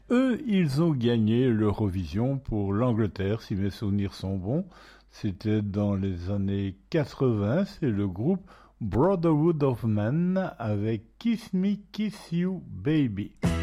Eux, ils ont gagné l'Eurovision pour l'Angleterre, si mes souvenirs sont bons. C'était dans les années 80, c'est le groupe Brotherhood of Man avec Kiss Me, Kiss You, Baby.